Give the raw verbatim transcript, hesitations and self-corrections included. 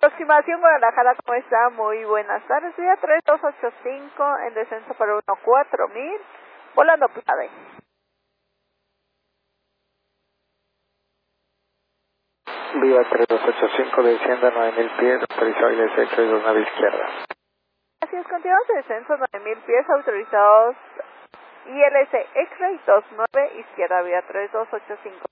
Aproximación Guadalajara, ¿cómo está? Muy buenas tardes. Vía tres dos ocho cinco en descenso para uno cuatro mil, volando Plade. Vía tres dos ocho cinco, descienda nueve mil pies, autorizado y desecho de nave izquierda. Gracias, continuamos de descenso nueve mil pies, autorizados I L S X-Ray dos nueve, izquierda, vía tres dos ocho cinco.